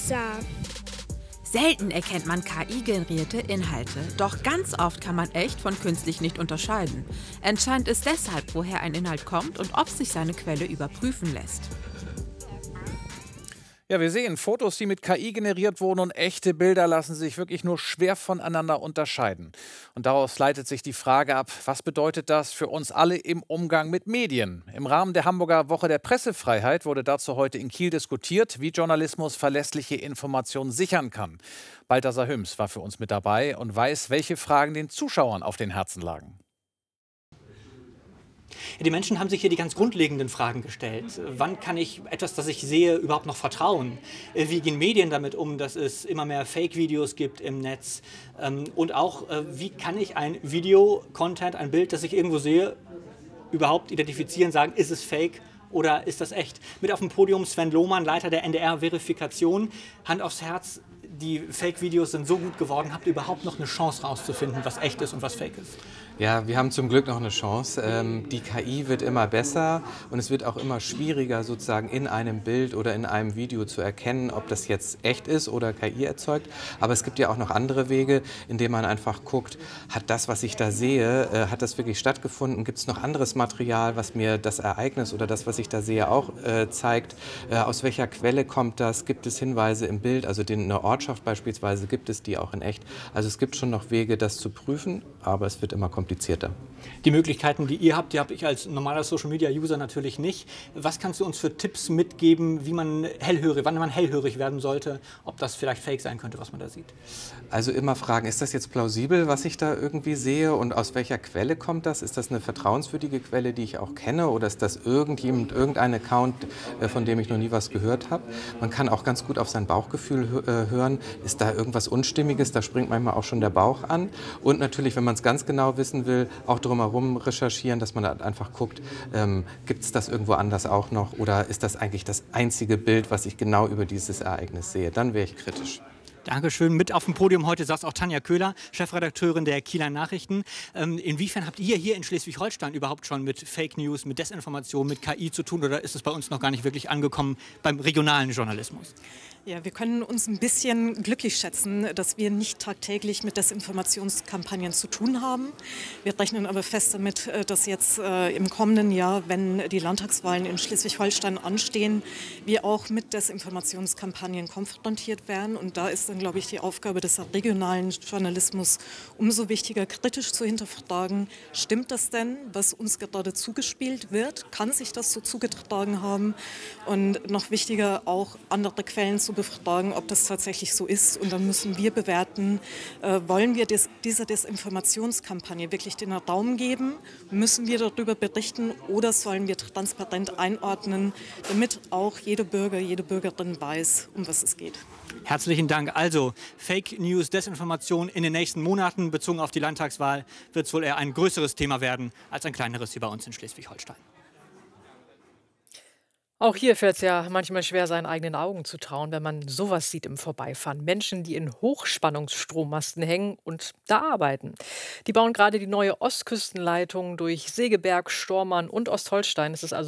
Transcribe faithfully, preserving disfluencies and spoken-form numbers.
Rosa. Selten erkennt man K I-generierte Inhalte, doch ganz oft kann man echt von künstlich nicht unterscheiden. Entscheidend ist deshalb, woher ein Inhalt kommt und ob sich seine Quelle überprüfen lässt. Ja, wir sehen Fotos, die mit K I generiert wurden, und echte Bilder lassen sich wirklich nur schwer voneinander unterscheiden. Und daraus leitet sich die Frage ab, was bedeutet das für uns alle im Umgang mit Medien? Im Rahmen der Hamburger Woche der Pressefreiheit wurde dazu heute in Kiel diskutiert, wie Journalismus verlässliche Informationen sichern kann. Balthasar Hüms war für uns mit dabei und weiß, welche Fragen den Zuschauern auf den Herzen lagen. Die Menschen haben sich hier die ganz grundlegenden Fragen gestellt. Wann kann ich etwas, das ich sehe, überhaupt noch vertrauen? Wie gehen Medien damit um, dass es immer mehr Fake-Videos gibt im Netz? Und auch, wie kann ich ein Video, Content, ein Bild, das ich irgendwo sehe, überhaupt identifizieren, sagen, ist es Fake oder ist das echt? Mit auf dem Podium Sven Lohmann, Leiter der N D R-Verifikation. Hand aufs Herz, die Fake-Videos sind so gut geworden. Habt ihr überhaupt noch eine Chance rauszufinden, was echt ist und was Fake ist? Ja, wir haben zum Glück noch eine Chance. Ähm, die K I wird immer besser und es wird auch immer schwieriger, sozusagen in einem Bild oder in einem Video zu erkennen, ob das jetzt echt ist oder K I erzeugt. Aber es gibt ja auch noch andere Wege, indem man einfach guckt, hat das, was ich da sehe, äh, hat das wirklich stattgefunden? Gibt es noch anderes Material, was mir das Ereignis oder das, was ich da sehe, auch äh, zeigt? Äh, aus welcher Quelle kommt das? Gibt es Hinweise im Bild? Also den, eine Ortschaft beispielsweise, gibt es die auch in echt? Also es gibt schon noch Wege, das zu prüfen, aber es wird immer komplizierter. Die Möglichkeiten, die ihr habt, die habe ich als normaler Social-Media-User natürlich nicht. Was kannst du uns für Tipps mitgeben, wie man hellhörig, wann man hellhörig werden sollte, ob das vielleicht Fake sein könnte, was man da sieht? Also immer fragen, ist das jetzt plausibel, was ich da irgendwie sehe, und aus welcher Quelle kommt das? Ist das eine vertrauenswürdige Quelle, die ich auch kenne, oder ist das irgendjemand, irgendein Account, von dem ich noch nie was gehört habe? Man kann auch ganz gut auf sein Bauchgefühl hören. Ist da irgendwas Unstimmiges? Da springt manchmal auch schon der Bauch an. Und natürlich, wenn man es ganz genau wissen will, auch drumherum recherchieren, dass man halt einfach guckt, ähm, gibt es das irgendwo anders auch noch, oder ist das eigentlich das einzige Bild, was ich genau über dieses Ereignis sehe? Dann wäre ich kritisch. Dankeschön. Mit auf dem Podium heute saß auch Tanja Köhler, Chefredakteurin der Kieler Nachrichten. Ähm, inwiefern habt ihr hier in Schleswig-Holstein überhaupt schon mit Fake News, mit Desinformation, mit K I zu tun, oder ist es bei uns noch gar nicht wirklich angekommen beim regionalen Journalismus? Ja, wir können uns ein bisschen glücklich schätzen, dass wir nicht tagtäglich mit Desinformationskampagnen zu tun haben. Wir rechnen aber fest damit, dass jetzt äh, im kommenden Jahr, wenn die Landtagswahlen in Schleswig-Holstein anstehen, wir auch mit Desinformationskampagnen konfrontiert werden. Und da ist dann, glaube ich, die Aufgabe des regionalen Journalismus umso wichtiger, kritisch zu hinterfragen, stimmt das denn, was uns gerade zugespielt wird? Kann sich das so zugetragen haben? Und noch wichtiger, auch andere Quellen zu befragen, ob das tatsächlich so ist. Und dann müssen wir bewerten, äh, wollen wir des, dieser Desinformationskampagne wirklich den Raum geben? Müssen wir darüber berichten oder sollen wir transparent einordnen, damit auch jeder Bürger, jede Bürgerin weiß, um was es geht? Herzlichen Dank. Also Fake News, Desinformation in den nächsten Monaten bezogen auf die Landtagswahl wird es wohl eher ein größeres Thema werden als ein kleineres hier bei uns in Schleswig-Holstein. Auch hier fällt es ja manchmal schwer, seinen eigenen Augen zu trauen, wenn man sowas sieht im Vorbeifahren. Menschen, die in Hochspannungsstrommasten hängen und da arbeiten. Die bauen gerade die neue Ostküstenleitung durch Segeberg, Stormarn und Ostholstein. Es ist also